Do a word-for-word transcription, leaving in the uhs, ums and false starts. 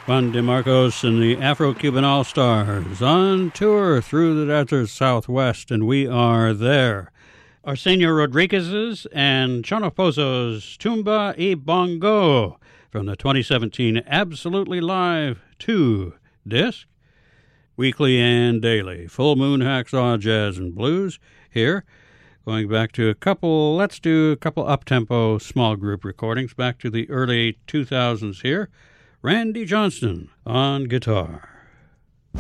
Juan DeMarcos and the Afro-Cuban All-Stars on tour through the desert Southwest, and we are there. Arsenio Rodriguez's and Chono Pozo's Tumba y Bongo from the twenty seventeen Absolutely Live two disc. Weekly and daily, Full Moon Hacksaw Jazz and Blues here. Going back to a couple, let's do a couple up-tempo small group recordings back to the early two thousands here. Randy Johnston on guitar.